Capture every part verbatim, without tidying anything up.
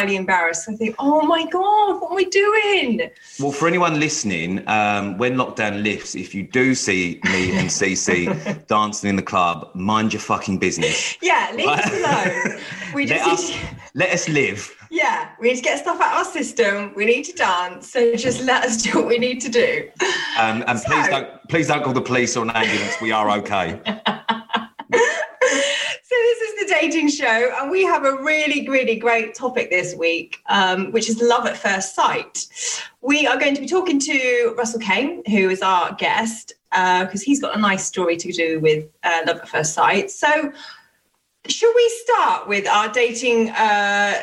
highly embarrassed. I think, oh my God, what am I doing? Well, for anyone listening, um, when lockdown lifts, if you do see me and Cece dancing in the club, mind your fucking business. Yeah, leave us alone. We just let, us, to... let us live. Yeah, we need to get stuff out of our system. We need to dance. So just let us do what we need to do. Um, and so... please don't please don't call the police or an ambulance. We are okay. So this is the dating show, and we have a really, really great topic this week, um, which is love at first sight. We are going to be talking to Russell Kane, who is our guest, because uh, he's got a nice story to do with uh, love at first sight. So should we start with our dating uh,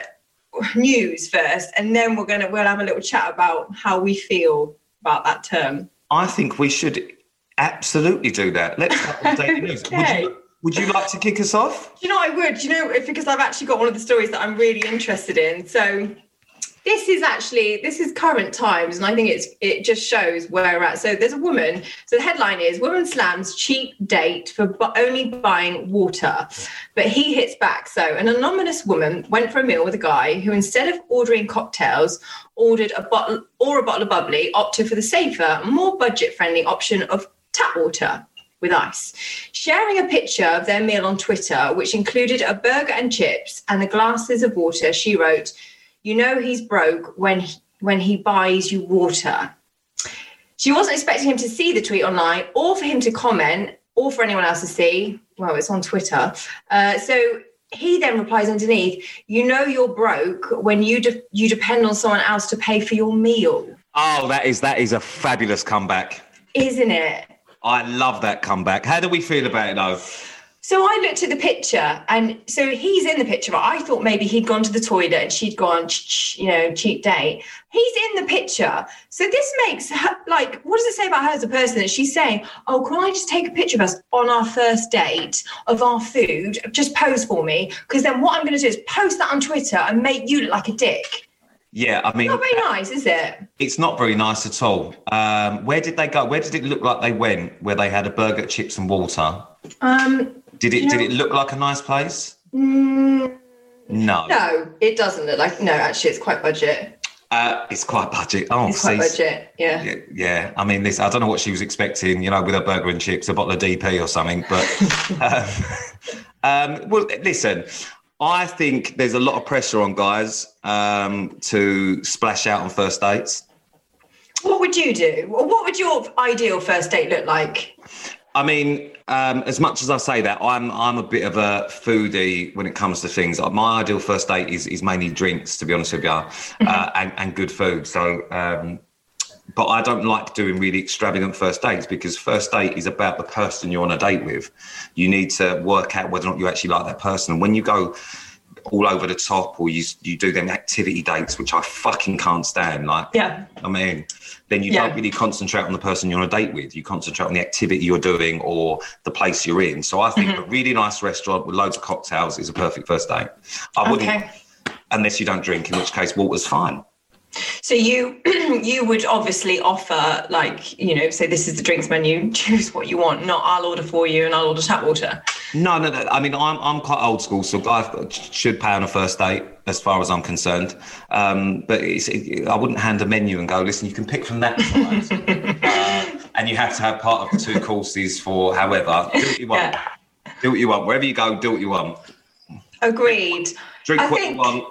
news first, and then we're gonna we'll have a little chat about how we feel about that term? I think we should absolutely do that. Let's start with dating news. Okay. Would you, Would you like to kick us off? You know, I would. You know, if, because I've actually got one of the stories that I'm really interested in. So this is actually, this is current times, and I think it's it just shows where we're at. So there's a woman. So the headline is, woman slams cheap date for bu- only buying water. But he hits back. So an anonymous woman went for a meal with a guy who, instead of ordering cocktails, ordered a bottle or a bottle of bubbly, opted for the safer, more budget-friendly option of tap water with ice, sharing a picture of their meal on Twitter, which included a burger and chips and the glasses of water. She wrote, "You know he's broke when he, when he buys you water." She wasn't expecting him to see the tweet online or for him to comment or for anyone else to see. Well, it's on Twitter. Uh, so he then replies underneath, "You know you're broke when you de- you depend on someone else to pay for your meal." Oh, that is that is a fabulous comeback. Isn't it? I love that comeback. How do we feel about it, though? So I looked at the picture, and so he's in the picture. I thought maybe he'd gone to the toilet and she'd gone, you know, cheap date. He's in the picture. So this makes her, like, what does it say about her as a person? That she's saying, oh, can I just take a picture of us on our first date of our food? Just pose for me. Because then what I'm going to do is post that on Twitter and make you look like a dick. Yeah, I mean... Not very nice, is it? It's not very nice at all. Um, where did they go? Where did it look like they went? Where they had a burger, chips and water? Um, did it you know, Did it look like a nice place? Mm, no. No, it doesn't look like... No, actually, it's quite budget. Uh, it's quite budget. Oh, it's quite see, budget, yeah. yeah. Yeah, I mean, this. I don't know what she was expecting, you know, with a burger and chips, a bottle of D P or something. But, um, um, well, listen... I think there's a lot of pressure on guys um, to splash out on first dates. What would you do? What would your ideal first date look like? I mean, um, as much as I say that, I'm I'm a bit of a foodie when it comes to things. My ideal first date is is mainly drinks, to be honest with you, mm-hmm. uh, and, and good food. So, um, but I don't like doing really extravagant first dates, because first date is about the person you're on a date with. You need to work out whether or not you actually like that person. And when you go all over the top, or you you do them activity dates, which I fucking can't stand, like, yeah, I mean, then you yeah. don't really concentrate on the person you're on a date with. You concentrate on the activity you're doing or the place you're in. So I think mm-hmm. a really nice restaurant with loads of cocktails is a perfect first date. I wouldn't, okay. unless you don't drink, in which case water's fine. So you you would obviously offer, like, you know, say this is the drinks menu, choose what you want, not I'll order for you and I'll order tap water. No, no, no. I mean, I'm I'm quite old school, so guys should pay on a first date, as far as I'm concerned. Um, but it's, it, I wouldn't hand a menu and go, listen, you can pick from that size, uh, and you have to have part of the two courses for however. Do what you want. Yeah. Do what you want. Wherever you go, do what you want. Agreed. Drink I what think- you want.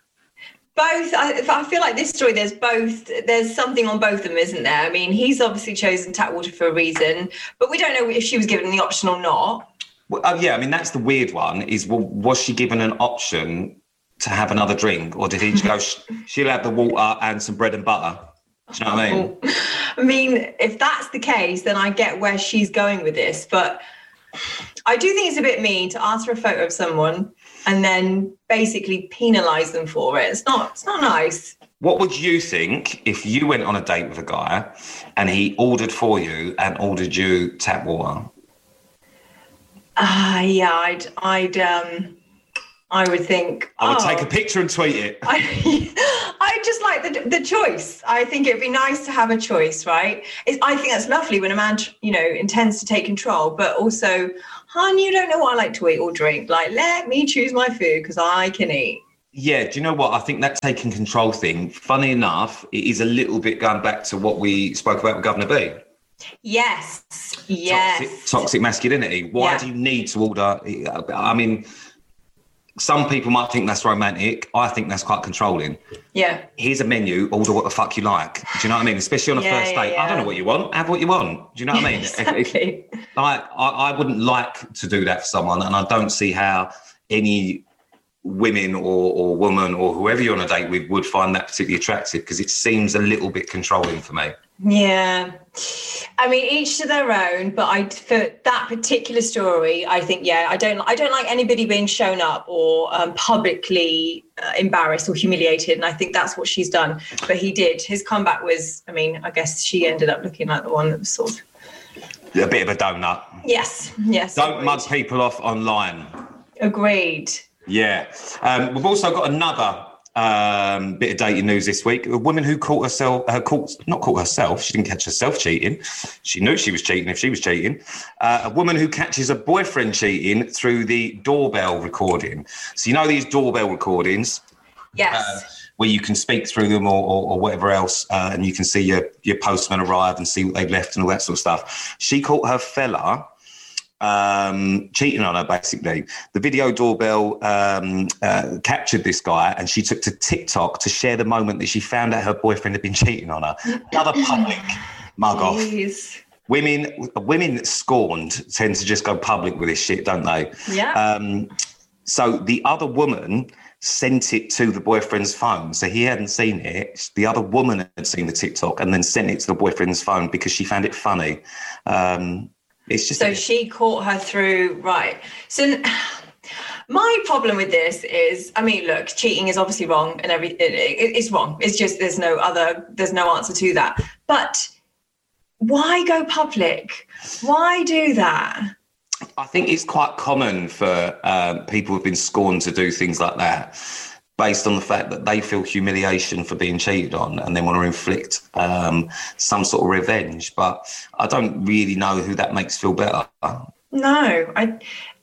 Both, I, I feel like this story, there's both, there's something on both of them, isn't there? I mean, he's obviously chosen tap water for a reason, but we don't know if she was given the option or not. Well, uh, yeah, I mean, that's the weird one, is, well, was she given an option to have another drink, or did he just go, she'll have the water and some bread and butter? Do you know what I mean? I mean, if that's the case, then I get where she's going with this, but I do think it's a bit mean to ask for a photo of someone and then basically penalise them for it. It's not, it's not nice. What would you think if you went on a date with a guy and he ordered for you and ordered you tap water? Ah, uh, yeah, I'd, I'd, um, I would think. I would oh, take a picture and tweet it. I, I just like the the choice. I think it'd be nice to have a choice, right? It's, I think that's lovely when a man, you know, intends to take control, but also, hon, you don't know what I like to eat or drink. Like, let me choose my food because I can eat. Yeah, do you know what? I think that taking control thing, funny enough, it is a little bit going back to what we spoke about with Governor B. Yes, yes. Toxic, toxic masculinity. Why Yeah. do you need to order? I mean, some people might think that's romantic. I think that's quite controlling. Yeah. Here's a menu, order what the fuck you like. Do you know what I mean? Especially on a Yeah, first yeah, date. yeah. I don't know what you want. Have what you want. Do you know what I mean? Exactly. If- like, I, I wouldn't like to do that for someone, and I don't see how any women or, or woman or whoever you're on a date with would find that particularly attractive, because it seems a little bit controlling for me. Yeah. I mean, each to their own, but I, for that particular story, I think, yeah, I don't, I don't like anybody being shown up or um, publicly uh, embarrassed or humiliated. And I think that's what she's done. But he did. His comeback was, I mean, I guess she ended up looking like the one that was sort of. A bit of a donut. Yes. Yes. Don't agreed. mug people off online. Agreed. Yeah. Um, we've also got another um, bit of dating news this week. A woman who caught herself, uh, caught, not caught herself, she didn't catch herself cheating. She knew she was cheating if she was cheating. Uh, a woman who catches a boyfriend cheating through the doorbell recording. So you know these doorbell recordings? Yes. Uh, where you can speak through them or, or, or whatever else, uh, and you can see your, your postman arrive and see what they've left and all that sort of stuff. She caught her fella um cheating on her, basically. The video doorbell um uh, captured this guy, and she took to TikTok to share the moment that she found out her boyfriend had been cheating on her. Another public mug Jeez. off. Women women scorned tend to just go public with this shit, don't they? Yeah. Um so the other woman sent it to the boyfriend's phone. So he hadn't seen it. The other woman had seen the TikTok and then sent it to the boyfriend's phone because she found it funny. Um It's just So she caught her through, right. So my problem with this is, I mean, look, cheating is obviously wrong and everything. It, it, it's wrong. It's just, there's no other, there's no answer to that. But why go public? Why do that? I think it's quite common for um, people who've been scorned to do things like that, based on the fact that they feel humiliation for being cheated on and they want to inflict um, some sort of revenge. But I don't really know who that makes feel better. No, I,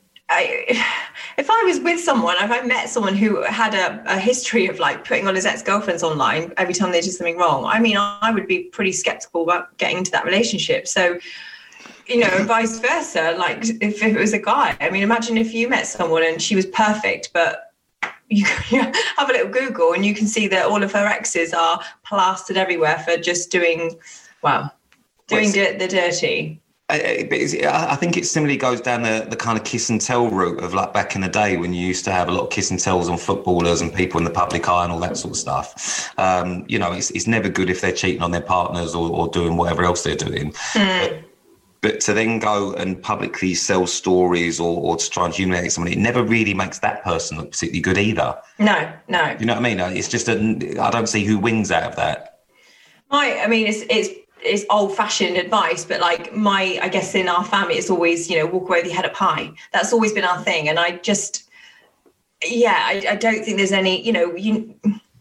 I, if I was with someone, if I met someone who had a, a history of like putting on his ex-girlfriends online every time they did something wrong, I mean, I would be pretty skeptical about getting into that relationship. So, you know, vice versa. Like if, if it was a guy, I mean, imagine if you met someone and she was perfect, but you have a little Google and you can see that all of her exes are plastered everywhere for just doing, well, doing Well, di- the dirty. I, but it's- I think it similarly goes down the, the kind of kiss and tell route of like back in the day when you used to have a lot of kiss and tells on footballers and people in the public eye and all that sort of stuff. Um, you know, it's, it's never good if they're cheating on their partners or, or doing whatever else they're doing. Mm. But, But to then go and publicly sell stories or, or to try and humiliate someone, it never really makes that person look particularly good either. No, no. You know what I mean? It's just, a, I don't see who wins out of that. My, I mean, it's it's it's old-fashioned advice, but like my, I guess in our family, it's always, you know, walk away with your head up high. That's always been our thing, and I just, yeah, I, I don't think there's any, you know, you.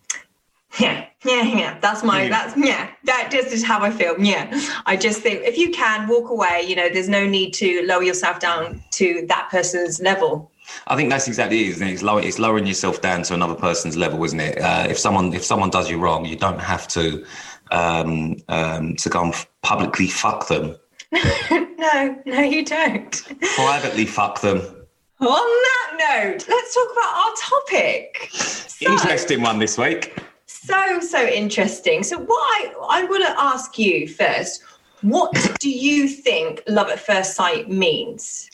Yeah, yeah, yeah. That's my, Yeah. that's, yeah, that just is how I feel. Yeah. I just think if you can walk away, you know, there's no need to lower yourself down to that person's level. I think that's exactly it, isn't it? It's, lower, it's lowering yourself down to another person's level, isn't it? Uh, if someone if someone does you wrong, you don't have to um, um, to go and f- publicly fuck them. No, no, you don't. Privately fuck them. On that note, let's talk about our topic. So, Interesting one this week. So, so interesting. So what I, I want to ask you first, what do you think love at first sight means?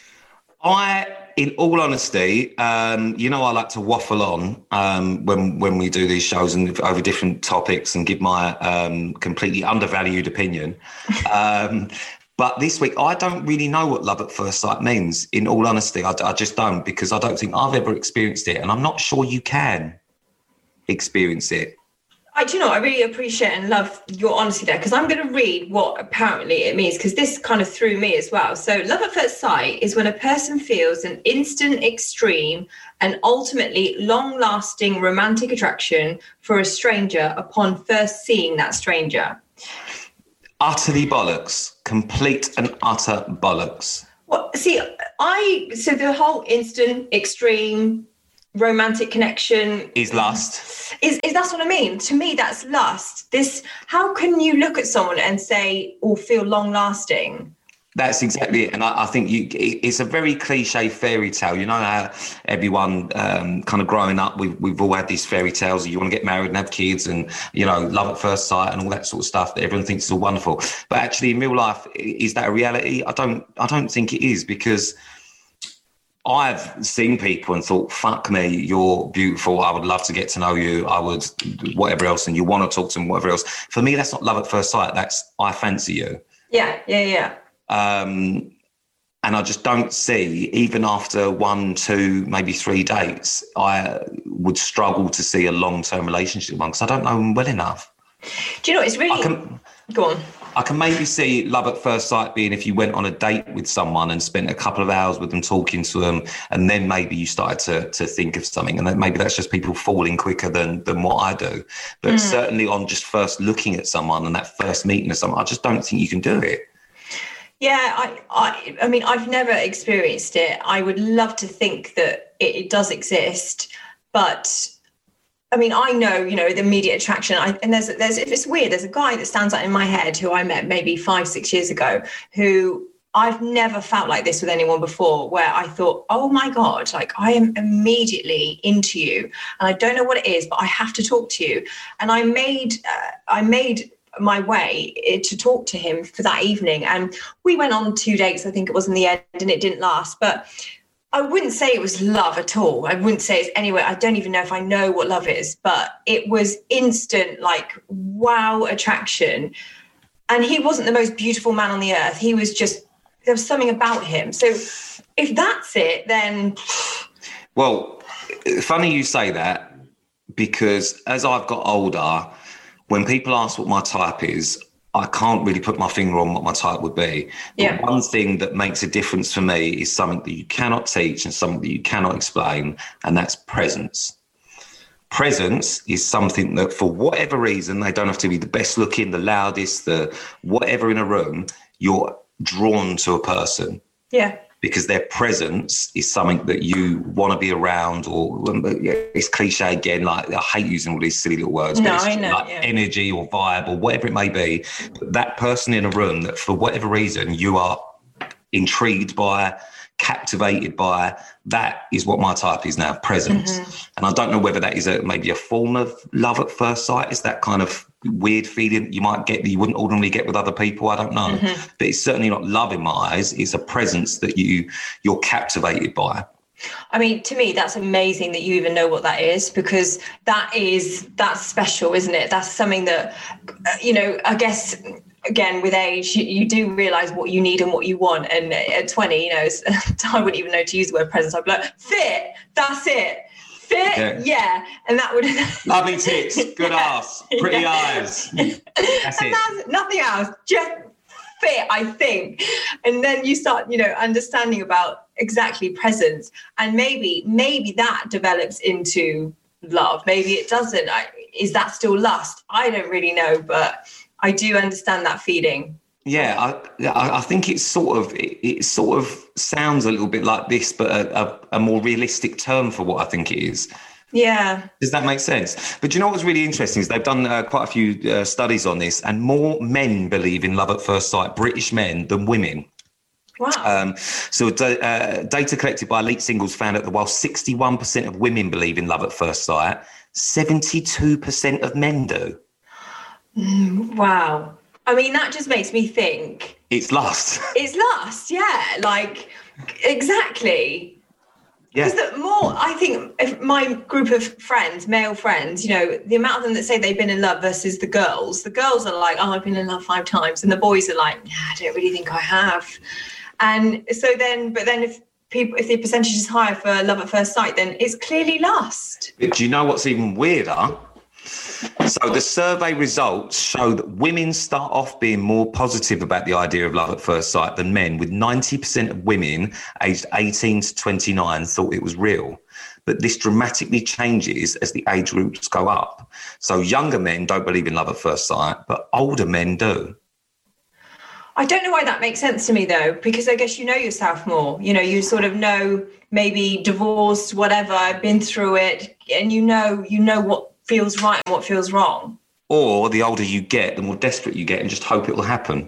I, in all honesty, um, you know, I like to waffle on um, when when we do these shows and over different topics and give my um, completely undervalued opinion. Um, but this week, I don't really know what love at first sight means. In all honesty, I, I just don't, because I don't think I've ever experienced it, and I'm not sure you can experience it. I do you know, I really appreciate and love your honesty there, because I'm going to read what apparently it means, because this kind of threw me as well. So love at first sight is when a person feels an instant, extreme and ultimately long-lasting romantic attraction for a stranger upon first seeing that stranger. Utterly bollocks. Complete and utter bollocks. Well, see, I, so the whole instant, extreme, romantic connection is lust. Is, is that's what I mean. To me, that's lust. This, how can you look at someone and say or feel long lasting? That's exactly it. And I, I think you, it's a very cliche fairy tale. You know how everyone um, kind of growing up, we've, we've all had these fairy tales. You want to get married and have kids and, you know, love at first sight and all that sort of stuff that everyone thinks is all wonderful. But actually in real life, is that a reality? I don't, I don't think it is, because I've seen people and thought, fuck me, you're beautiful. I would love to get to know you. I would, whatever else. And you want to talk to them, whatever else. For me, that's not love at first sight. That's, I fancy you. Yeah, yeah, yeah. Um, and I just don't see, even after one, two, maybe three dates, I would struggle to see a long-term relationship with one, because I don't know them well enough. Do you know, it's really... I can, Go on. I can maybe see love at first sight being if you went on a date with someone and spent a couple of hours with them, talking to them, and then maybe you started to to think of something, and then maybe that's just people falling quicker than than what I do. But mm. certainly on just first looking at someone and that first meeting of someone, I just don't think you can do it. Yeah, I, I, I mean, I've never experienced it. I would love to think that it, it does exist, but I mean, I know, you know, the immediate attraction. I, and there's, there's, if it's weird, there's a guy that stands out in my head who I met maybe five, six years ago, who I've never felt like this with anyone before, where I thought, oh my God, like I am immediately into you, and I don't know what it is, but I have to talk to you. And I made, uh, I made. my way to talk to him for that evening, and we went on two dates, I think it was, in the end, and it didn't last. But I wouldn't say it was love at all. I wouldn't say it's anywhere. I don't even know if I know what love is, but it was instant, like, wow attraction. And he wasn't the most beautiful man on the earth. He was just, there was something about him. So if that's it, then... Well, funny you say that, because as I've got older, when people ask what my type is, I can't really put my finger on what my type would be. But yeah. One thing that makes a difference for me is something that you cannot teach and something that you cannot explain, and that's presence. Presence is something that, for whatever reason, they don't have to be the best looking, the loudest, the whatever in a room, you're drawn to a person. Yeah. Because their presence is something that you want to be around, or it's cliche again, like I hate using all these silly little words, no, but it's I know, like yeah. energy or vibe or whatever it may be. But that person in a room that for whatever reason you are intrigued by, captivated by, that is what my type is now, presence. Mm-hmm. And I don't know whether that is a maybe a form of love at first sight. It's that kind of weird feeling you might get that you wouldn't ordinarily get with other people. I don't know. Mm-hmm. But it's certainly not love in my eyes. It's a presence that you, you're captivated by. I mean, to me, that's amazing that you even know what that is, because that is, that's special, isn't it? That's something that, you know, I guess... Again, with age, you, you do realise what you need and what you want. And at twenty, you know, I wouldn't even know to use the word presence. I'd be like, fit, that's it. Fit, yeah. yeah. And that would... Lovely tits, good ass, pretty yeah. eyes. That's and it. That's nothing else, just fit, I think. And then you start, you know, understanding about exactly presence. And maybe, maybe that develops into love. Maybe it doesn't. I, is that still lust? I don't really know, but... I do understand that feeling. Yeah, I, I think it's sort of it, it sort of sounds a little bit like this, but a, a, a more realistic term for what I think it is. Yeah. Does that make sense? But do you know what's really interesting is they've done uh, quite a few uh, studies on this, and more men believe in love at first sight, British men, than women. Wow. Um, so uh, data collected by Elite Singles found that while sixty-one percent of women believe in love at first sight, seventy-two percent of men do. Mm, wow. I mean, that just makes me think. It's lust. It's lust, yeah. Like, exactly. Yeah. Because the more, I think, if my group of friends, male friends, you know, the amount of them that say they've been in love versus the girls, the girls are like, oh, I've been in love five times. And the boys are like, nah, I don't really think I have. And so then, but then if people, if the percentage is higher for love at first sight, then it's clearly lust. But do you know what's even weirder? So the survey results show that women start off being more positive about the idea of love at first sight than men, with ninety percent of women aged eighteen to twenty-nine thought it was real. But this dramatically changes as the age groups go up. So younger men don't believe in love at first sight, but older men do. I don't know why that makes sense to me, though, because I guess you know yourself more. You know, you sort of know maybe divorced, whatever, been through it, and you know, you know what feels right and what feels wrong. Or the older you get, the more desperate you get, and just hope it will happen.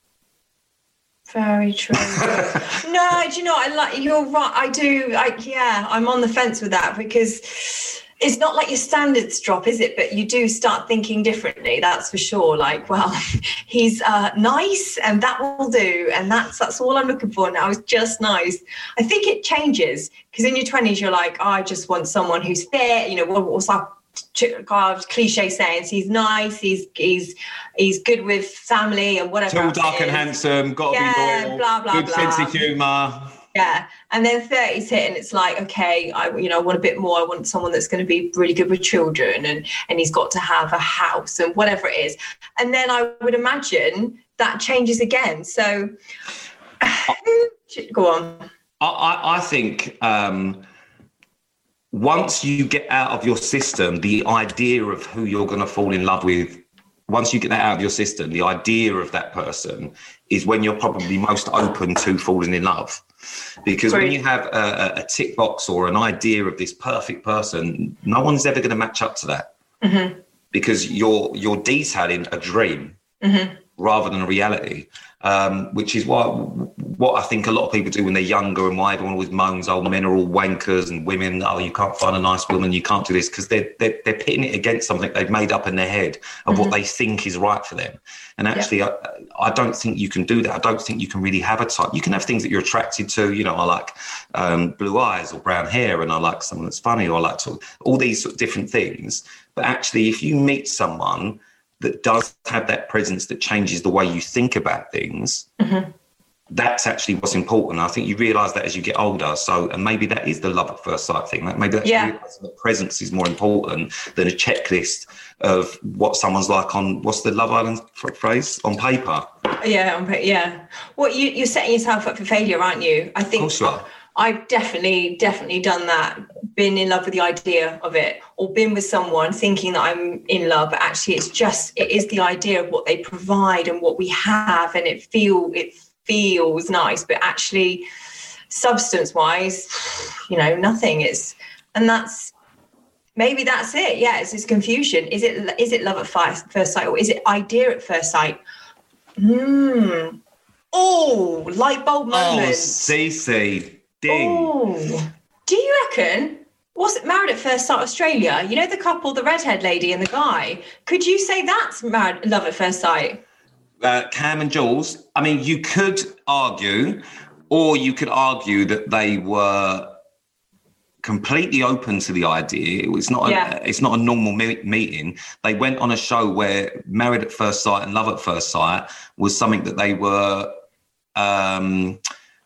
Very true. No, do you know, I like, you're right. I do. I, yeah, I'm on the fence with that, because it's not like your standards drop, is it? But you do start thinking differently. That's for sure. Like, well, he's uh, nice, and that will do. And that's, that's all I'm looking for now, is just nice. I think it changes, because in your twenties, you're like, oh, I just want someone who's fit. You know, what, what's that cliche saying? He's nice, he's he's he's good with family and whatever. Tall, dark and handsome, gotta yeah, be loyal, blah, blah, good blah. sense of humour. Yeah, and then thirties hit, and it's like, okay, I you know I want a bit more. I want someone that's going to be really good with children, and and he's got to have a house and whatever it is. And then I would imagine that changes again. So go on. I I, I think. Um, Once you get out of your system, the idea of who you're going to fall in love with, once you get that out of your system, the idea of that person is when you're probably most open to falling in love. Because Great. When you have a, a tick box or an idea of this perfect person, no one's ever going to match up to that. Mm-hmm. Because you're you're detailing a dream mm-hmm. rather than a reality. Um, which is what what I think a lot of people do when they're younger, and why everyone always moans, oh, men are all wankers, and women, oh, you can't find a nice woman, you can't do this, because they're, they're, they're pitting it against something they've made up in their head of mm-hmm. what they think is right for them. And actually, yeah. I, I don't think you can do that. I don't think you can really have a type. You can have things that you're attracted to. You know, I like um, blue eyes or brown hair, and I like someone that's funny, or I like to, all these sort of different things. But actually, if you meet someone that does have that presence that changes the way you think about things, mm-hmm. that's actually what's important. I think you realise that as you get older. So, and maybe that is the love at first sight thing. Maybe that's yeah. realising that presence is more important than a checklist of what someone's like on, what's the Love Island phrase? On paper. Yeah, on paper, yeah. Well, you, you're setting yourself up for failure, aren't you? I think. Of course you are. I've definitely, definitely done that, been in love with the idea of it, or been with someone thinking that I'm in love, but actually it's just, it is the idea of what they provide and what we have, and it feel it feels nice, but actually substance-wise, you know, nothing is, and that's, maybe that's it, yeah, it's this confusion. Is it is it love at first sight, or is it idea at first sight? Hmm. Oh, light bulb moment. Oh, Cece. Oh, do you reckon, was it Married at First Sight Australia? You know, the couple, the redhead lady and the guy. Could you say that's married, love at first sight? Uh, Cam and Jules. I mean, you could argue, or you could argue that they were completely open to the idea. It was not. Yeah. A, it's not a normal me- meeting. They went on a show where Married at First Sight and Love at First Sight was something that they were. Um,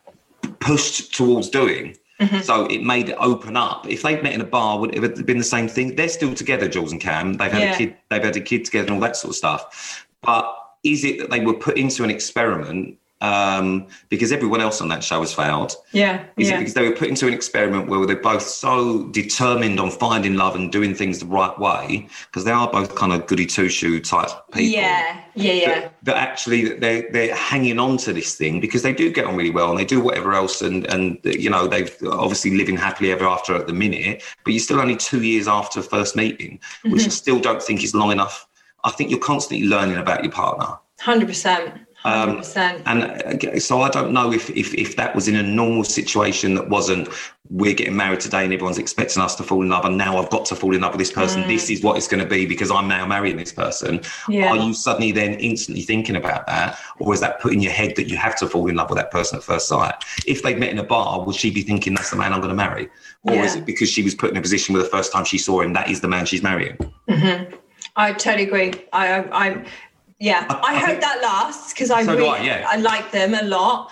pushed towards doing. Mm-hmm. So it made it open up. If they'd met in a bar, would it have been the same thing? They're still together, Jules and Cam. They've had yeah. a kid, they've had a kid together and all that sort of stuff. But is it that they were put into an experiment um, because everyone else on that show has failed? Yeah. Is yeah. it because they were put into an experiment where they're both so determined on finding love and doing things the right way, because they are both kind of goody two-shoe type people. Yeah, yeah, yeah. That, that actually they're, they're hanging on to this thing because they do get on really well and they do whatever else, and, and you know, they've obviously living happily ever after at the minute, but you're still only two years after first meeting, which mm-hmm. I still don't think is long enough. I think you're constantly learning about your partner. one hundred percent. one hundred percent. Um, and so I don't know if, if if that was in a normal situation that wasn't, we're getting married today and everyone's expecting us to fall in love, and now I've got to fall in love with this person. Mm. This is what it's going to be because I'm now marrying this person. Yeah. Are you suddenly then instantly thinking about that? Or is that put in your head that you have to fall in love with that person at first sight? If they'd met in a bar, would she be thinking that's the man I'm going to marry? Or yeah. is it because she was put in a position where the first time she saw him, that is the man she's marrying? Mm-hmm. I totally agree. I, I, I'm... Yeah, I, I, I hope that lasts because I so really I, yeah. I like them a lot.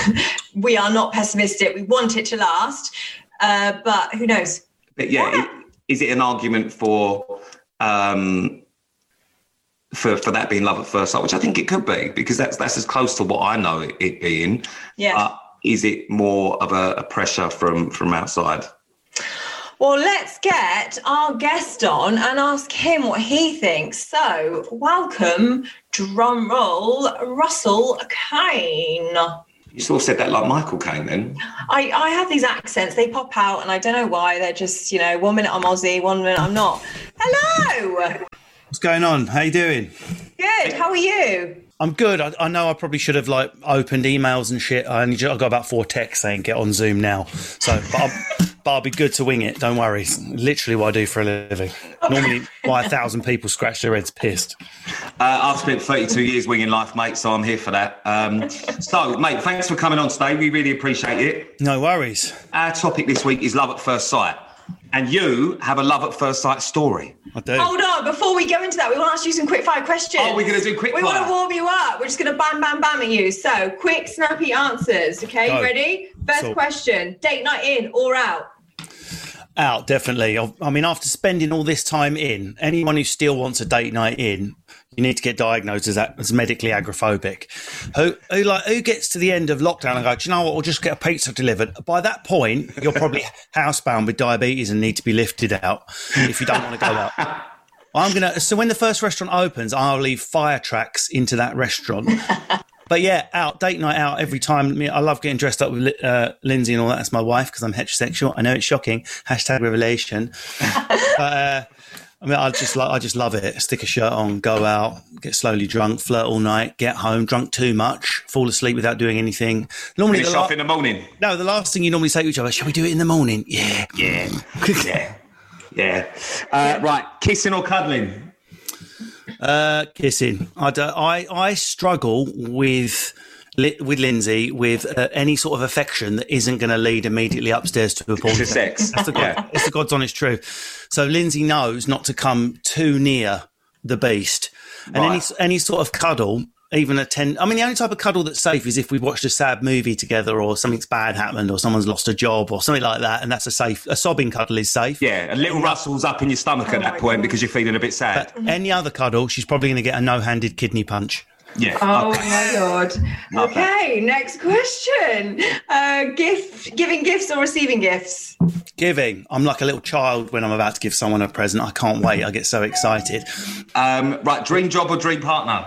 We are not pessimistic. We want it to last, uh, but who knows? But yeah, yeah. It, is it an argument for um, for for that being love at first sight? Which I think it could be, because that's that's as close to what I know it, it being. Yeah. Uh, is it more of a, a pressure from from outside? Well, let's get our guest on and ask him what he thinks. So, welcome, drum roll, Russell Kane. You sort of said that like Michael Caine then. I, I have these accents, they pop out and I don't know why. They're just, you know, one minute I'm Aussie, one minute I'm not. Hello! What's going on? How you doing? Good, how are you? I'm good. I, I know I probably should have like opened emails and shit. I only just, I got about four texts saying get on Zoom now. So, but I'll, but I'll be good to wing it. Don't worry. It's literally what I do for a living. Normally, why a thousand people scratch their heads pissed. Uh, I've spent thirty-two years winging life, mate, so I'm here for that. Um, so, mate, thanks for coming on today. We really appreciate it. No worries. Our topic this week is love at first sight. And you have a love at first sight story. I do. Hold on, before we go into that, we want to ask you some quick fire questions. Oh, we're going to do quick we fire. We want to warm you up. We're just going to bam, bam, bam at you. So, quick, snappy answers. Okay, Go. you ready? First So- question, date night in or out? Out, definitely. I I mean, after spending all this time in, anyone who still wants a date night in, you need to get diagnosed as, as medically agoraphobic. Who, who like who gets to the end of lockdown and go, do you know what? We'll just get a pizza delivered. By that point, you're probably housebound with diabetes and need to be lifted out if you don't want to go out. I'm gonna. So when the first restaurant opens, I'll leave fire tracks into that restaurant. But yeah, out, date night out every time. I mean, I love getting dressed up with uh, Lindsay and all that. That's my wife because I'm heterosexual. I know it's shocking. Hashtag revelation. But uh, I mean, I just like, I just love it. Stick a shirt on, go out, get slowly drunk, flirt all night, get home, drunk too much, fall asleep without doing anything. Normally, Finish the la- off in the morning. no, the last thing you normally say to each other, shall we do it in the morning? Yeah, Yeah, yeah, yeah. Uh, right, kissing or cuddling? Uh, kissing. I, do, I I struggle with with Lindsay with uh, any sort of affection that isn't going to lead immediately upstairs to a porn. To sex. That's the God, Yeah. it's the God's honest truth. So Lindsay knows not to come too near the beast, and Right. any any sort of cuddle. Even a ten. I mean, the only type of cuddle that's safe is if we've watched a sad movie together, or something's bad happened, or someone's lost a job, or something like that, and that's a safe. A sobbing cuddle is safe. Yeah, a little rustles up in your stomach at that point because you're feeling a bit sad. But any other cuddle, she's probably going to get a no-handed kidney punch. Yeah. Oh okay. my God. Love that. Okay, next question. Uh, gift, giving gifts or receiving gifts? Giving. I'm like a little child when I'm about to give someone a present. I can't wait. I get so excited. Um, right, dream job or dream partner?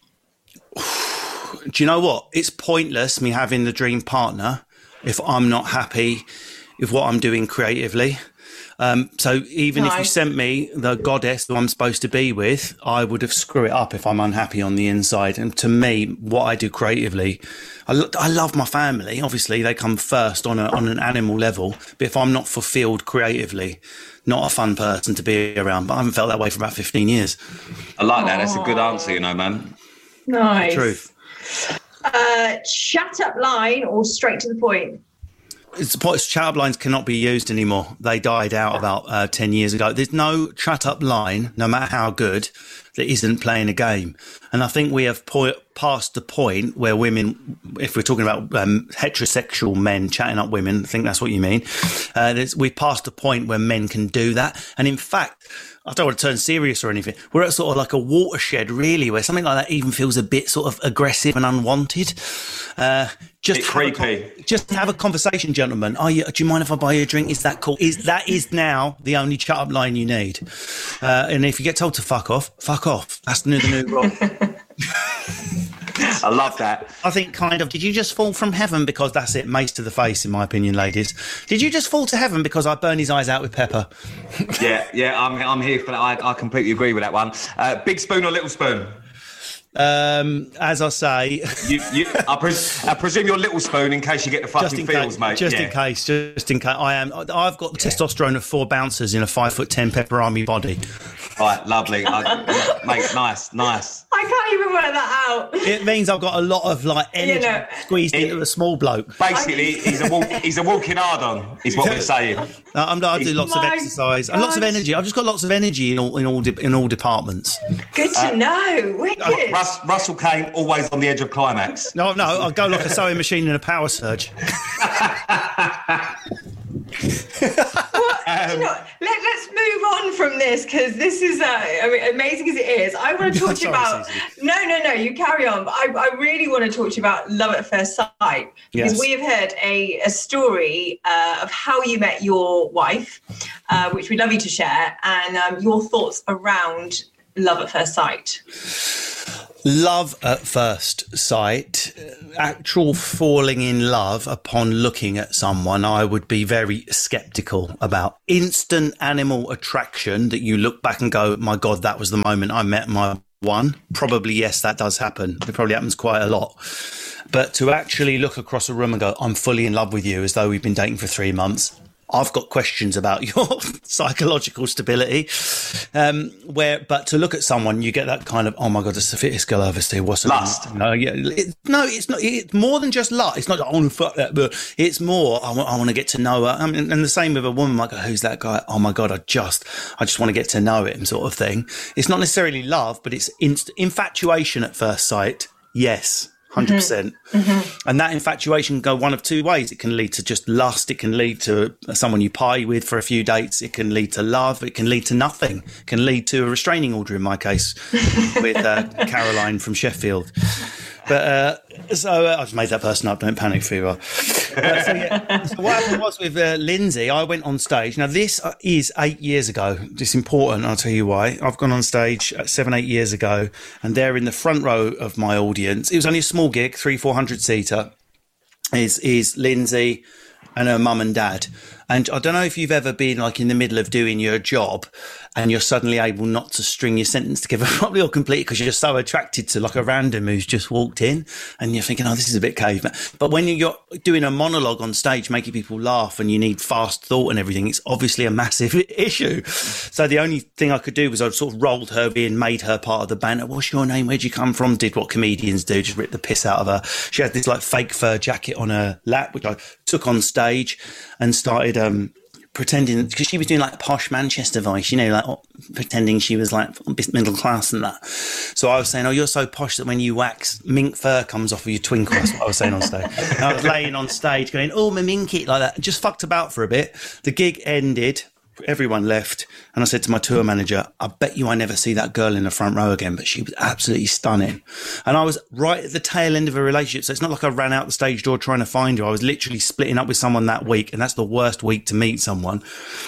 Do you know what? It's pointless me having the dream partner if I'm not happy with what I'm doing creatively. Um, so even if you Nice. sent me the goddess who I'm supposed to be with, I would have screwed it up if I'm unhappy on the inside. And to me, what I do creatively, I, lo- I love my family. Obviously, they come first on a, on an animal level. But if I'm not fulfilled creatively, not a fun person to be around. But I haven't felt that way for about fifteen years. I like that. That's a good answer, you know, man. Nice. Truth. Uh, shut up line or straight to the point? It's the point. Chat up lines cannot be used anymore. They died out about uh, ten years ago. There's no chat up line, no matter how good, that isn't playing a game. And I think we have po- passed the point where women, if we're talking about um, heterosexual men chatting up women, I think that's what you mean. Uh, there's- we've passed the point where men can do that. And in fact, I don't want to turn serious or anything. We're at sort of like a watershed, really, where something like that even feels a bit sort of aggressive and unwanted. Uh, just Bit have a creepy. con- just have a conversation, gentlemen. Are you? Do you mind if I buy you a drink? Is that cool? Is that is now the only chat up line you need? Uh, and if you get told to fuck off, fuck off. That's the new the new rule. I love that. I think kind of. Did you just fall from heaven? Because that's it. Mace to the face, in my opinion, ladies. Did you just fall to heaven because I burn his eyes out with pepper? Yeah, yeah, I'm, I'm here for that. I, I completely agree with that one. Uh, big spoon or little spoon? Um, as I say, You, you, I, pres- I presume you're little spoon in case you get the just fucking in feels, case, mate. just yeah. in case, just in case. I am. I've got the testosterone of four bouncers in a five foot ten pepper army body. Right, lovely. I, mate, nice, nice. I can't even work that out. It means I've got a lot of like energy You know, squeezed it- into a small bloke. Basically, he's a walk, he's a walking hard on, is what we're saying. Uh, I'm, I do lots of My exercise and lots of God. energy. I've just got lots of energy in all in all de- in all departments. Good to know. Wicked. Russ, Russell Kane always on the edge of climax. No, no, I go like a sewing machine in a power surge. What? Do you know, what? let, let's move on from this because this is, uh, I mean, amazing as it is. I want to talk to you Sorry, about. Susie. No, no, no. You carry on. But I, I really want to talk to you about love at first sight because Yes. we have heard a, a story uh, of how you met your wife, uh, which we'd love you to share, and um, your thoughts around love at first sight. Love at first sight, actual falling in love upon looking at someone, I would be very sceptical about. Instant animal attraction that you look back and go, my God, that was the moment I met my one. Probably, yes, that does happen. It probably happens quite a lot. But to actually look across a room and go, I'm fully in love with you, as though we've been dating for three months. I've got questions about your psychological stability. Um, where, but to look at someone, you get that kind of, oh my God, that's the fittest girl I've ever seen. What's lust? No, yeah, it, no, it's not. It's more than just lust. It's not. I want to fuck that, but it's more. I want. I want to get to know her. I mean, and the same with a woman. Like, who's that guy? Oh my God, I just, I just want to get to know him, sort of thing. It's not necessarily love, but it's inst- infatuation at first sight. Yes. one hundred percent. Mm-hmm. And that infatuation can go one of two ways. It can lead to just lust. It can lead to someone you pie with for a few dates. It can lead to love. It can lead to nothing. It can lead to a restraining order in my case with uh, Caroline from Sheffield. But uh, so uh, I just made that person up. Don't panic, Fever. Uh, so, yeah. So what happened was with uh, Lindsay, I went on stage. Now, this is eight years ago. It's important. I'll tell you why. I've gone on stage seven, eight years ago, and they're in the front row of my audience. It was only a small gig, three, four hundred seater. Is is Lindsay and her mum and dad. And I don't know if you've ever been like in the middle of doing your job and you're suddenly able not to string your sentence together properly or complete because you're so attracted to like a random who's just walked in and you're thinking, oh, this is a bit caveman. But when you're doing a monologue on stage, making people laugh and you need fast thought and everything, it's obviously a massive issue. So the only thing I could do was I sort of rolled her in, made her part of the banter. What's your name? Where'd you come from? Did what comedians do, just rip the piss out of her. She had this like fake fur jacket on her lap, which I took on stage and started um, pretending, because she was doing like posh Manchester voice, you know, like oh, pretending she was like middle class and that. So I was saying, oh, you're so posh that when you wax, mink fur comes off of your twinkle. That's what I was saying on stage. And I was laying on stage going, oh, my minky, like that. Just fucked about for a bit. The gig ended. Everyone left. And I said to my tour manager, I bet you I never see that girl in the front row again, but she was absolutely stunning. And I was right at the tail end of a relationship. So it's not like I ran out the stage door trying to find her. I was literally splitting up with someone that week. And that's the worst week to meet someone.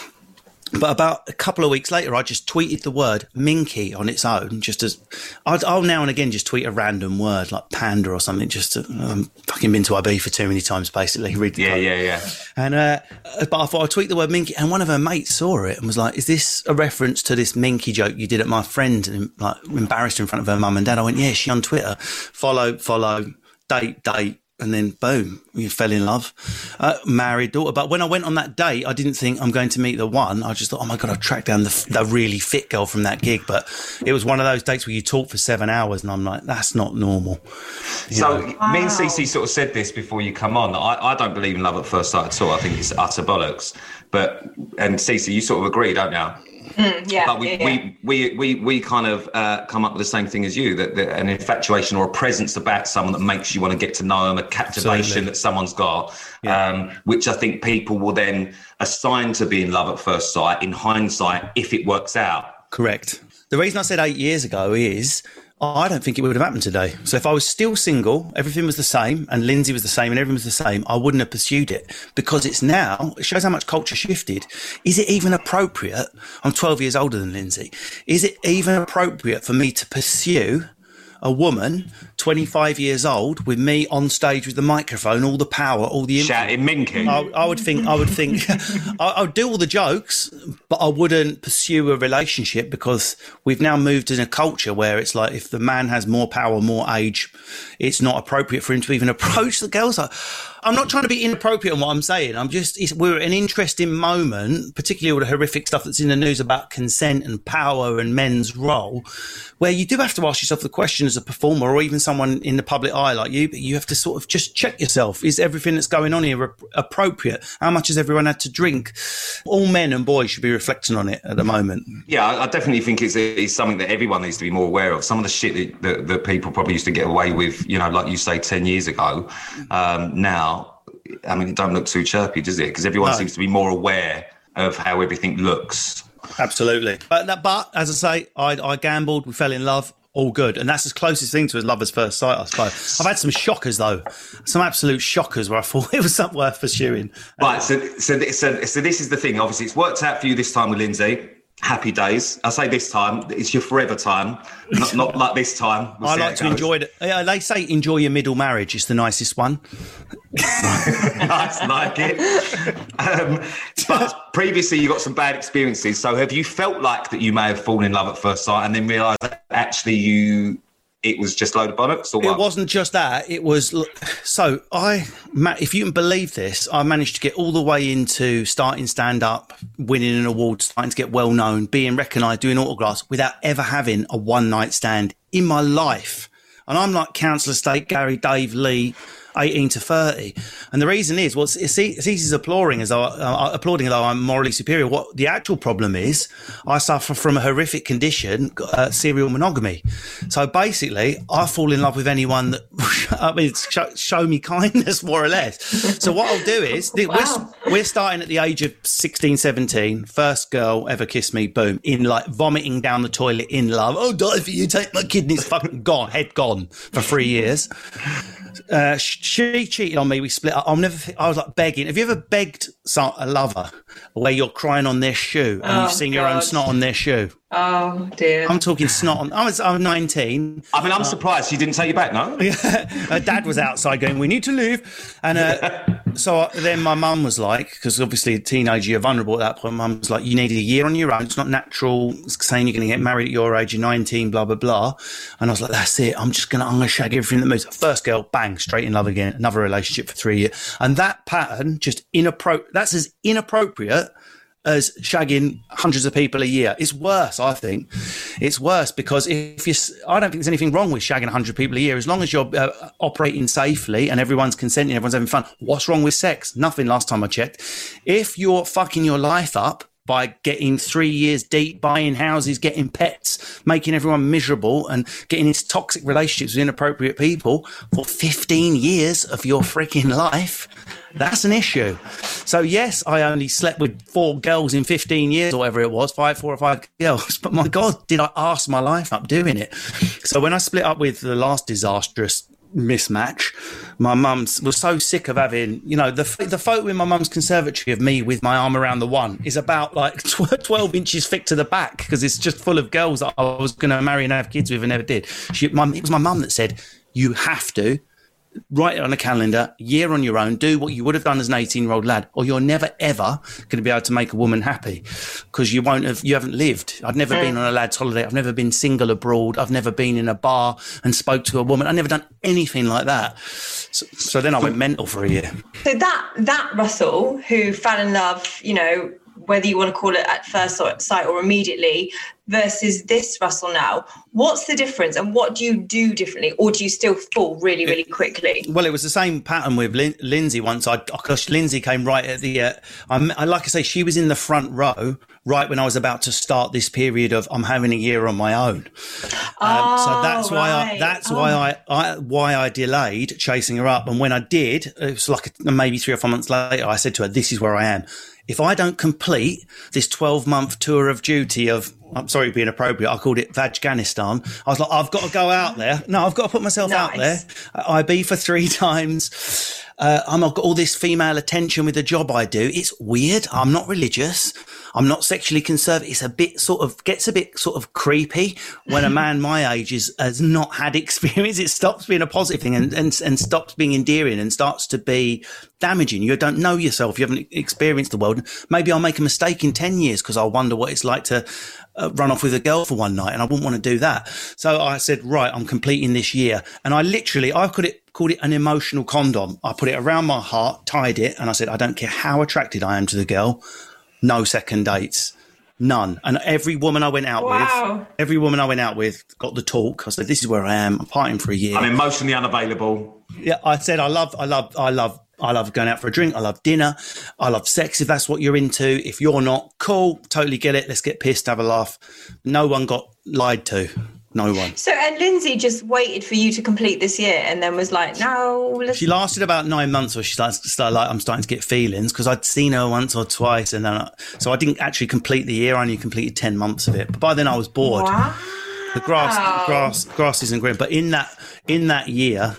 But about a couple of weeks later, I just tweeted the word minky on its own, just as I'd, I'll now and again just tweet a random word like panda or something, just to, um, fucking been to I B for too many times, basically. Read the yeah, code. yeah, yeah. And, uh, but I thought I'd tweet the word minky, and one of her mates saw it and was like, is this a reference to this minky joke you did at my friend? And like embarrassed in front of her mum and dad. I went, yeah, she on Twitter. Follow, follow, date, date. And then, boom, we fell in love, uh, married, daughter. But when I went on that date, I didn't think I'm going to meet the one. I just thought, oh, my God, I've tracked down the, the really fit girl from that gig. But it was one of those dates where you talk for seven hours and I'm like, that's not normal. You so know? Me and Cece sort of said this before you come on. I, I don't believe in love at first sight at all. I think it's utter bollocks. But, and Cece, you sort of agree, don't you? Mm, yeah, but we, yeah, yeah. we we we we kind of uh, come up with the same thing as you, that, that an infatuation or a presence about someone that makes you want to get to know them, a captivation Absolutely. That someone's got, yeah. um, which I think people will then assign to being love at first sight in hindsight if it works out. Correct. The reason I said eight years ago is I don't think it would have happened today. So if I was still single, everything was the same, and Lindsay was the same, and everything was the same, I wouldn't have pursued it, because it's now, it shows how much culture shifted. Is it even appropriate? I'm twelve years older than Lindsay. Is it even appropriate for me to pursue a woman, twenty-five years old, with me on stage with the microphone, all the power, all the shouting minky? I, I would think, I would think, I, I would do all the jokes, but I wouldn't pursue a relationship, because we've now moved in a culture where it's like, if the man has more power, more age, it's not appropriate for him to even approach the girls. I, I'm not trying to be inappropriate in what I'm saying. I'm just, it's, we're at an interesting moment, particularly all the horrific stuff that's in the news about consent and power and men's role, where you do have to ask yourself the question as a performer, or even someone in the public eye like you, but you have to sort of just check yourself. Is everything that's going on here appropriate? How much has everyone had to drink? All men and boys should be reflecting on it at the moment. Yeah, I definitely think it's, it's something that everyone needs to be more aware of. Some of the shit that, that, that people probably used to get away with, you know, like you say, ten years ago, um, now, I mean, it don't look too chirpy, does it? Because everyone no. seems to be more aware of how everything looks. Absolutely. But, but as I say, I, I gambled, we fell in love, all good. And that's as closest thing to as love at first sight, I suppose. I've had some shockers, though. Some absolute shockers where I thought it was something worth pursuing. Right, so, so, so, so this is the thing. Obviously, it's worked out for you this time with Lindsay. happy days. I say this time, it's your forever time, not, not like this time. We'll I like to enjoy it. Yeah, they say enjoy your middle marriage. It's the nicest one. Nice, like it. Um, but previously, you got some bad experiences. So, have you felt like that you may have fallen in love at first sight and then realised that actually you it was just a load of bollocks? Or what? It wasn't just that. It was so I. If you can believe this, I managed to get all the way into starting stand up, winning an award, starting to get well known, being recognised, doing autographs without ever having a one night stand in my life. And I'm like Councillor State, Gary, Dave, Lee. eighteen to thirty, and the reason is, well, it's, it's easy as applauding as I, uh, applauding though I'm morally superior. What the actual problem is, I suffer from a horrific condition, uh, serial monogamy. So basically, I fall in love with anyone that, I mean, show, show me kindness, more or less. So what I'll do is, wow. we're, we're starting at the age of sixteen, seventeen. First girl ever kissed me, boom, in like vomiting down the toilet in love. Oh, die for you, take my kidneys, fucking gone, head gone for three years. Uh, she cheated on me. We split up. I'll never. I was like begging. Have you ever begged a lover where you're crying on their shoe and oh, you've seen God. your own snot on their shoe? Oh dear. I'm talking snot on. I was. I was nineteen. I mean, I'm uh, surprised she didn't take you back. No. Yeah. Her dad was outside going, "We need to leave," and uh, so then my mum was like, because obviously a teenager, you're vulnerable at that point. Mum was like, "You needed a year on your own. It's not natural saying you're going to get married at your age. You're nineteen. Blah blah blah." And I was like, "That's it. I'm just gonna. I'm gonna shag everything that moves." First girl, bang, straight in love again. Another relationship for three years, and that pattern just inappropriate. That's as inappropriate as shagging hundreds of people a year. It's worse, I think. It's worse because if you, I don't think there's anything wrong with shagging one hundred people a year as long as you're uh, operating safely and everyone's consenting, everyone's having fun. What's wrong with sex? Nothing, last time I checked. If you're fucking your life up by getting three years deep, buying houses, getting pets, making everyone miserable and getting into toxic relationships with inappropriate people for fifteen years of your freaking life, that's an issue. So yes, I only slept with four girls in fifteen years or whatever it was, five, four or five girls. But my God, did I arse my life up doing it? So when I split up with the last disastrous mismatch, my mum was so sick of having, you know, the the photo in my mum's conservatory of me with my arm around the one is about like twelve inches thick to the back because it's just full of girls that I was going to marry and have kids with and never did. She, my, it was my mum that said, you have to write it on a calendar, year on your own, do what you would have done as an eighteen year old lad, or you're never ever going to be able to make a woman happy because you won't have, you haven't lived. I've never mm. been on a lad's holiday. I've never been single abroad. I've never been in a bar and spoke to a woman. I've never done anything like that. So, so then I went mental for a year. So that, that Russell who fell in love, you know, whether you want to call it at first sight or immediately, versus this Russell now, what's the difference and what do you do differently, or do you still fall really, really quickly? Well, it was the same pattern with Lin- Lindsay once. I, gosh, Lindsay came right at the, uh, I'm, I, like I say, she was in the front row right when I was about to start this period of I'm having a year on my own. Um, oh, so that's right. why I, that's oh. why I, I, why I delayed chasing her up. And when I did, it was like a, maybe three or four months later, I said to her, this is where I am. If I don't complete this twelve month tour of duty of, I'm sorry to be inappropriate, I called it Vajganistan. I was like, I've got to go out there. No, I've got to put myself nice. out there. I B for three times. Uh, I've got all this female attention with the job I do. It's weird. I'm not religious. I'm not sexually conservative. It's a bit sort of, gets a bit sort of creepy when a man my age is, has not had experience. It stops being a positive thing and, and, and stops being endearing and starts to be damaging. You don't know yourself. You haven't experienced the world. Maybe I'll make a mistake in ten years because I'll wonder what it's like to uh, run off with a girl for one night, and I wouldn't want to do that. So I said, right, I'm completing this year. And I literally, I could it, called it an emotional condom. I put it around my heart, tied it, and I said, I don't care how attracted I am to the girl. No second dates. None. And every woman I went out wow. with, every woman I went out with got the talk. I said, this is where I am. I'm partying for a year. I'm emotionally unavailable. Yeah, I said, I love, I love, I love, I love going out for a drink. I love dinner. I love sex if that's what you're into. If you're not, cool, totally get it. Let's get pissed, have a laugh. No one got lied to. No one. So, and Lindsay just waited for you to complete this year and then was like, no. Let's... She lasted about nine months where she started to start like, I'm starting to get feelings because I'd seen her once or twice. And then, I, so I didn't actually complete the year. I only completed ten months of it. But by then I was bored. Wow. The grass, grass, grass isn't green. But in that, in that year,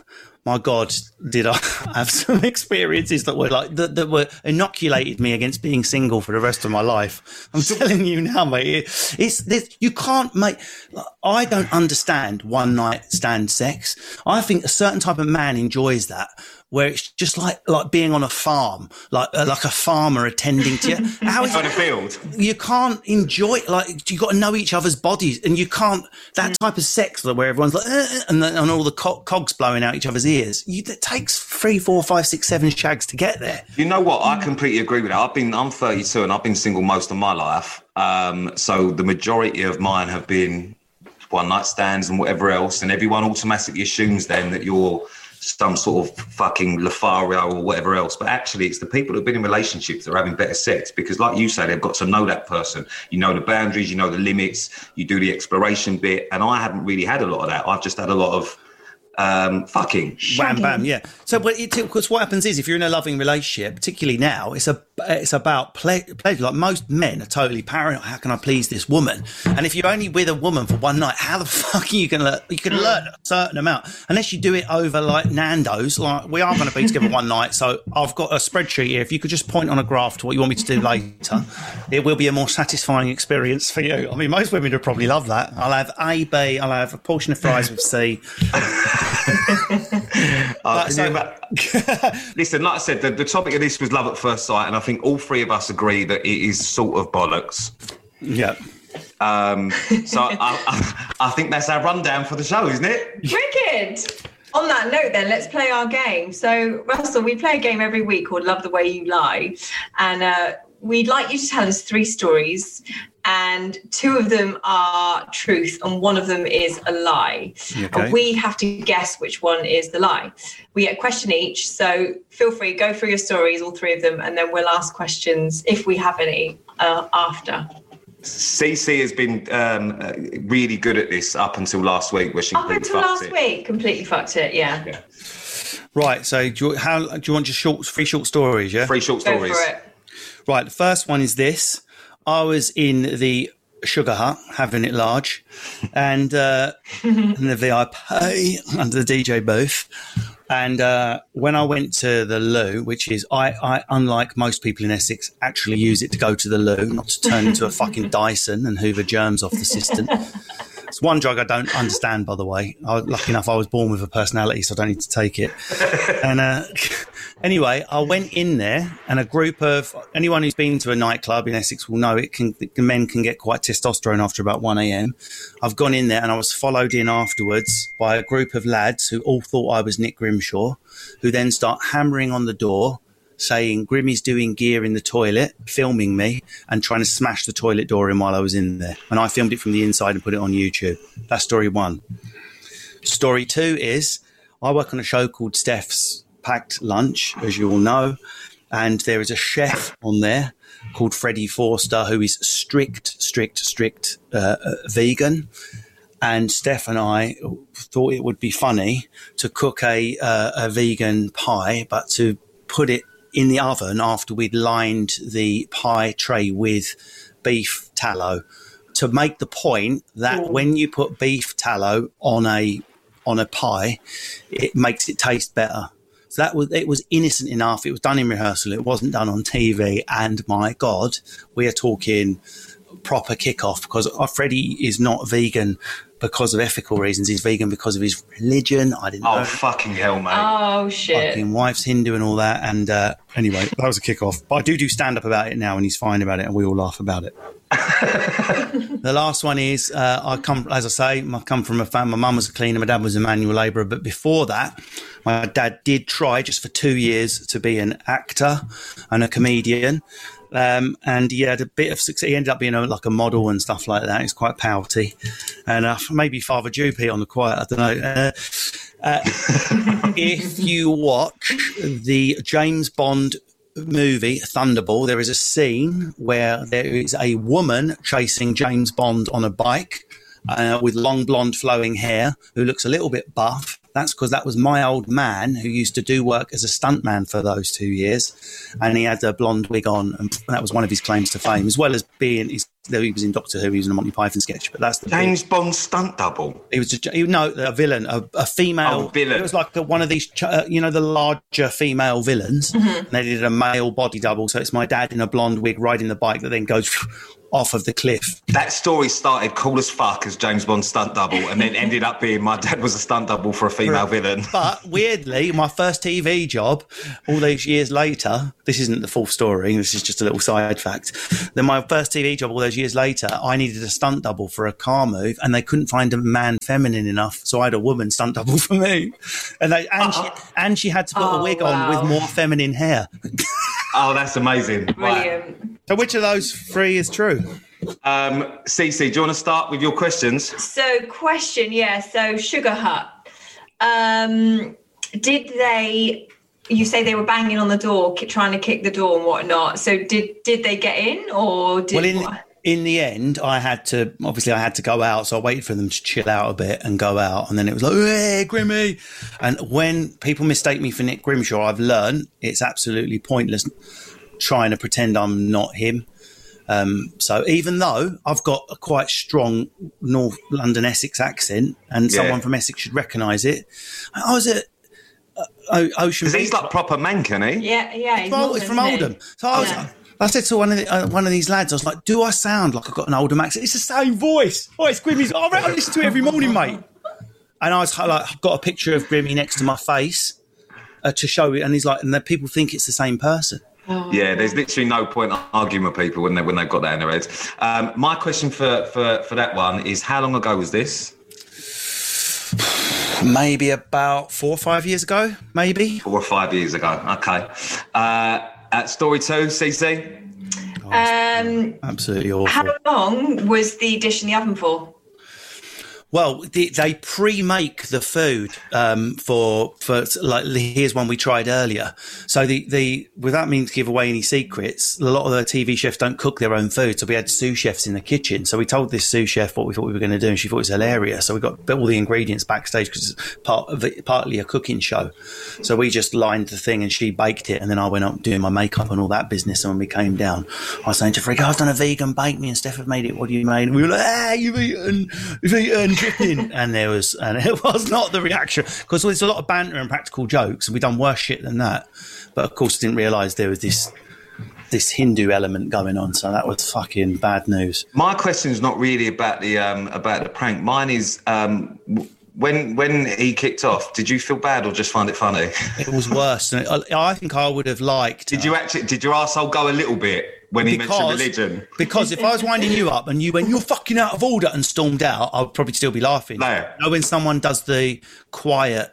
my God, did I have some experiences that were like that, that were inoculated me against being single for the rest of my life. I'm telling you now, mate. It, it's this. You can't make. I don't understand one night stand sex. I think a certain type of man enjoys that, where it's just like like being on a farm, like uh, like a farmer attending to you. How is On a it? field. You can't enjoy it. Like, you got to know each other's bodies, and you can't that type of sex where everyone's like, uh, and, the, and all the co- cogs blowing out each other's ears. You, it takes three, four, five, six, seven shags to get there. You know what? I completely agree with that. I've been, I'm thirty-two and I've been single most of my life. Um, so the majority of mine have been one night stands and whatever else. And everyone automatically assumes then that you're some sort of fucking Lothario or whatever else. But actually, it's the people that have been in relationships that are having better sex, because like you say, they've got to know that person. You know the boundaries, you know the limits, you do the exploration bit. And I haven't really had a lot of that. I've just had a lot of um, fucking. Wham, bam, yeah. So, but it, because what happens is, if you're in a loving relationship, particularly now, it's a it's about ple- pleasure. Like, most men are totally paranoid. How can I please this woman? And if you're only with a woman for one night, how the fuck are you going to learn? You can learn a certain amount, unless you do it over like Nando's. Like, we are going to be together one night, so I've got a spreadsheet here. If you could just point on a graph to what you want me to do later, it will be a more satisfying experience for you. I mean, most women would probably love that. I'll have A, B, I'll have a portion of fries with C. uh, so, about, listen, like I said, the, the topic of this was love at first sight, and I think all three of us agree that it is sort of bollocks. Yeah. Um, so I, I, I think that's our rundown for the show, isn't it? Wicked. On that note, then, let's play our game. So, Russell, we play a game every week called Love the Way You Lie, and uh, we'd like you to tell us three stories, and two of them are truth and one of them is a lie. Okay. And we have to guess which one is the lie. We get a question each, so feel free, go through your stories, all three of them, and then we'll ask questions, if we have any, uh, after. Cece has been um, uh, really good at this up until last week, where she Up until last it. week, completely fucked it, yeah. yeah. Right, so do you, how, do you want just short, three short stories, yeah? Three short stories. Go for it. Right, the first one is this. I was in the Sugar Hut, having it large, and uh, in the V I P under the D J booth. And uh, when I went to the loo, which is, I, I, unlike most people in Essex, actually use it to go to the loo, not to turn into a fucking Dyson and hoover germs off the system. It's one drug I don't understand, by the way. I, lucky enough, I was born with a personality, so I don't need to take it. And uh, anyway, I went in there, and a group of, anyone who's been to a nightclub in Essex will know it can, the men can get quite testosterone after about one a.m. I've gone in there, and I was followed in afterwards by a group of lads who all thought I was Nick Grimshaw, who then start hammering on the door, saying Grimmy's doing gear in the toilet, filming me and trying to smash the toilet door in while I was in there. And I filmed it from the inside and put it on YouTube. That's story one. Story two is, I work on a show called Steph's Packed Lunch, as you all know, and there is a chef on there called Freddie Forster, who is strict, strict, strict uh, uh, vegan. And Steph and I thought it would be funny to cook a, uh, a vegan pie, but to put it in the oven after we'd lined the pie tray with beef tallow, to make the point that Ooh. when you put beef tallow on a on a pie, it makes it taste better. So that was, it was innocent enough. It was done in rehearsal. It wasn't done on T V. And my God, we are talking proper kickoff, because Freddie is not vegan because of ethical reasons. He's vegan because of his religion. I didn't oh, know. Oh, fucking hell, mate. Oh, shit. Fucking wife's Hindu and all that. And uh, anyway, that was a kick-off. But I do do stand-up about it now, and he's fine about it, and we all laugh about it. The last one is, uh, I come, as I say, I come from a family. My mum was a cleaner, my dad was a manual labourer. But before that, my dad did try, just for two years, to be an actor and a comedian. Um, and he had a bit of success. He ended up being a, like a model and stuff like that. He's quite pouty, and uh, maybe Father Droopy on the quiet. I don't know. Uh, uh, if you watch the James Bond movie Thunderball, there is a scene where there is a woman chasing James Bond on a bike uh, with long blonde flowing hair, who looks a little bit buff. That's because that was my old man, who used to do work as a stuntman for those two years. And he had a blonde wig on, and that was one of his claims to fame, as well as being, his He was in Doctor Who. He was in a Monty Python sketch, but that's the James big, Bond stunt double. He was just, he, no a villain, a, a female Oh, villain. It was like a, one of these, uh, you know, the larger female villains. Mm-hmm. And they did a male body double, so it's my dad in a blonde wig riding the bike that then goes off of the cliff. That story started cool as fuck as James Bond stunt double, and then ended up being my dad was a stunt double for a female villain. But weirdly, my first T V job, all those years later, this isn't the full story, this is just a little side fact. Then my first T V job, all those years later, I needed a stunt double for a car move, and they couldn't find a man feminine enough, so I had a woman stunt double for me. And they and, uh-huh. she, and she had to put oh, a wig wow. on with more feminine hair. Oh, that's amazing. Brilliant. Right. So which of those three is true? Um, Cece, do you want to start with your questions? So, question, yeah. So, Sugar Hut. Um, did they? You say they were banging on the door, trying to kick the door and whatnot. So, did did they get in, or did? Well, in, what? in the end, I had to. Obviously, I had to go out, so I waited for them to chill out a bit and go out, and then it was like, "Hey, Grimmy!" And when people mistake me for Nick Grimshaw, I've learned it's absolutely pointless trying to pretend I'm not him. Um, so even though I've got a quite strong North London Essex accent, and yeah. someone from Essex should recognise it, I was at uh, Ocean Beach. Because he's like proper Manc, isn't he? Yeah, yeah. He's from, Northern, from Oldham. So I was. Yeah. I said to one of the, uh, one of these lads, I was like, "Do I sound like I've got an Oldham accent?" It's the same voice. Oh, it's Grimmy's. Oh, I listen to it every morning, mate. And I was like, got a picture of Grimmy next to my face uh, to show it, and he's like, and the people think it's the same person. Oh. Yeah, there's literally no point arguing with people when they when they've got that in their heads. Um, my question for, for, for that one is, how long ago was this? Maybe about four or five years ago, maybe. Four or five years ago. Okay. Uh, at story two, C C. Oh, um, absolutely awful. How long was the dish in the oven for? Well, they, they pre-make the food um, for for like here's one we tried earlier. So the the without meaning to give away any secrets, a lot of the T V chefs don't cook their own food. So we had sous chefs in the kitchen. So we told this sous chef what we thought we were going to do, and she thought it was hilarious. So we got all the ingredients backstage because it's part of it, partly a cooking show. So we just lined the thing, and she baked it, and then I went up doing my makeup and all that business. And when we came down, I was saying to Freak, "I've done a vegan bake me, and Steph have made it. What do you made?" And we were like, "Ah, you've eaten, you've eaten." And there was, and it was not the reaction because there's a lot of banter and practical jokes, and we've done worse shit than that. But of course, I didn't realise there was this this Hindu element going on, so that was fucking bad news. My question is not really about the um, about the prank. Mine is um, when when he kicked off. Did you feel bad or just find it funny? It was worse. And it, I think I would have liked. Did you actually? Did your arsehole go a little bit? When he because, mentioned religion. Because if I was winding you up and you went, "You're fucking out of order," and stormed out, I would probably still be laughing. No. You know, when someone does the quiet.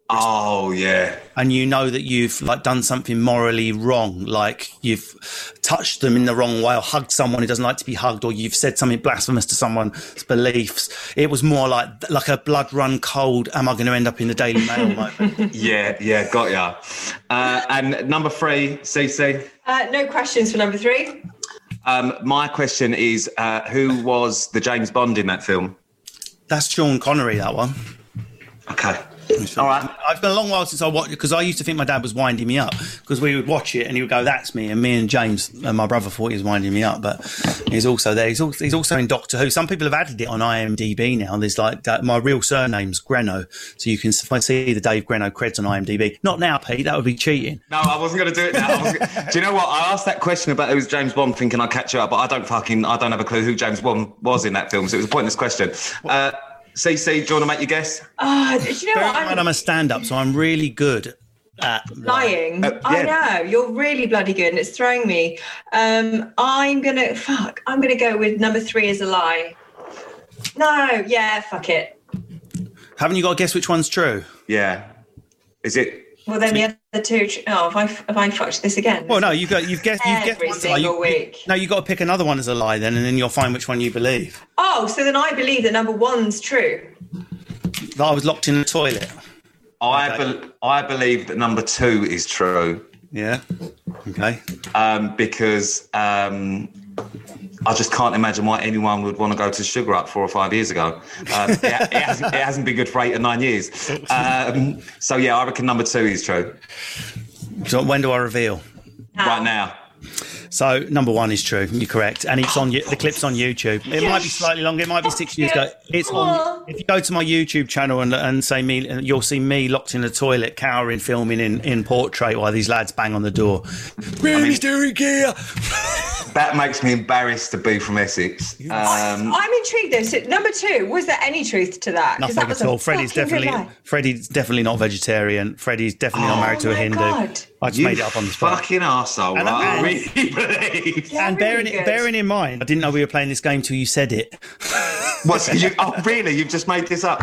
Oh, yeah. And you know that you've like done something morally wrong, like you've touched them in the wrong way or hugged someone who doesn't like to be hugged, or you've said something blasphemous to someone's beliefs. It was more like like a blood run cold, am I going to end up in the Daily Mail moment? Yeah, yeah, got ya. Uh, and number three, Cece? Uh, no questions for number three. Um, my question is, uh, who was the James Bond in that film? That's Sean Connery, that one. Okay. All right. It's been a long while since I watched it because I used to think my dad was winding me up because we would watch it and he would go, "That's me," and me and James and my brother thought he was winding me up, but he's also there. He's also, he's also in Doctor Who. Some people have added it on I M D B now. There's like uh, my real surname's Greno, so you can see the Dave Greno creds on I M D B. Not now, Pete. That would be cheating. No, I wasn't going to do it now. I was gonna, do you know what? I asked that question about who's James Bond, thinking I'd catch you up, but I don't fucking I don't have a clue who James Bond was in that film, so it was a pointless question. Uh, C C, do you want to make your guess? Oh, do you know what? I'm, I'm a stand-up, so I'm really good at lying. Uh, I yeah. know you're really bloody good, and it's throwing me. Um, I'm gonna fuck. I'm gonna go with number three as a lie. No, yeah, fuck it. Haven't you got to guess which one's true? Yeah. Is it? Well, then the other two. Oh, have I have I fucked this again? Well, no, you've got you've guessed you've guessed Every one single lie. You, week. You, no, you've got to pick another one as a lie then, and then you'll find which one you believe. Oh, so then I believe that number one's true. That I was locked in the toilet. I be- I believe that number two is true. Yeah. Okay. Um, because um, I just can't imagine why anyone would want to go to Sugar Hut four or five years ago. Um, it, it, hasn't, it hasn't been good for eight or nine years. Um, so, yeah, I reckon number two is true. So when do I reveal? How? Right now. So number one is true. You're correct, and it's on the clip's on YouTube. It yes. might be slightly longer. It might be six years ago. It's on. If you go to my YouTube channel and and say me, you'll see me locked in the toilet, cowering, filming in, in portrait while these lads bang on the door. Really steering gear. That makes me embarrassed to be from Essex. Um, I'm intrigued though. So number two, was there any truth to that? Nothing that was at all. Freddie's definitely Freddie's definitely not vegetarian. Freddie's definitely oh, not married to a Hindu. God. I just you made it up on the spot. Fucking arsehole, and, right? and, I really believe. Yeah, and really bearing, bearing in mind, I didn't know we were playing this game till you said it. What? You, oh, really? You've just made this up?